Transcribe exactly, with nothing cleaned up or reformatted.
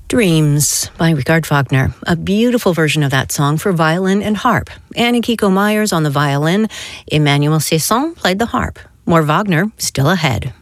Dreams by Richard Wagner, a beautiful version of that song for violin and harp. Annie Kiko Myers on the violin, Emmanuel Cesson played the harp. More Wagner still ahead.